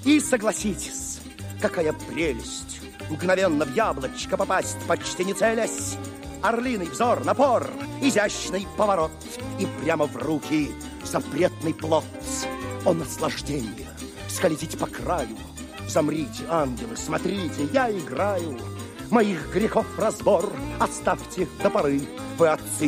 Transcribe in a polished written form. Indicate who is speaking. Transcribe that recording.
Speaker 1: И согласитесь, какая прелесть мгновенно в яблочко попасть, почти не целясь. Орлиный взор, напор, изящный поворот, и прямо в руки запретный плод. О, наслаждение! Скользите по краю, замрите, ангелы, смотрите, я играю. Моих грехов разбор оставьте до поры, вы отцы